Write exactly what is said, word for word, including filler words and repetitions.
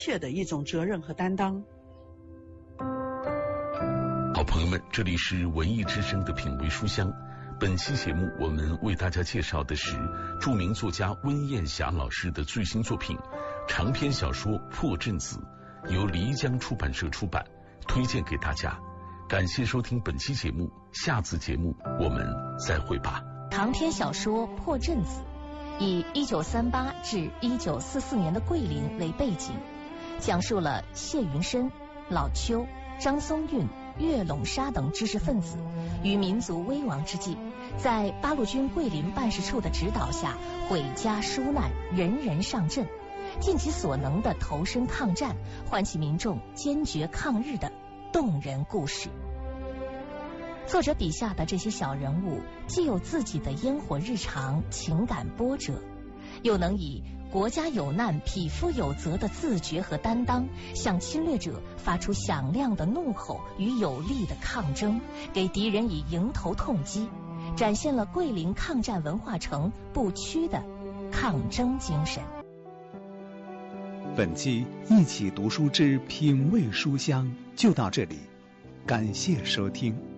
切的一种责任和担当。 好朋友们，这里是文艺之声的品味书香。本期节目我们为大家介绍的是著名作家温艳霞老师的最新作品长篇小说《破阵子》，由漓江出版社出版，推荐给大家。感谢收听本期节目，下次节目我们再会吧。 长篇小说《破阵子》以一九三八至一九四四年的桂林为背景，讲述了谢云深、老邱、张松韵、岳陇沙等知识分子于民族危亡之际，在八路军桂林办事处的指导下，毁家纾难，人人上阵，尽其所能的投身抗战，唤起民众坚决抗日的动人故事。作者笔下的这些小人物，既有自己的烟火日常情感波折，又能以国家有难匹夫有责的自觉和担当，向侵略者发出响亮的怒吼与有力的抗争，给敌人以迎头痛击，展现了桂林抗战文化城不屈的抗争精神。 本期一起读书之品味书香就到这里，感谢收听。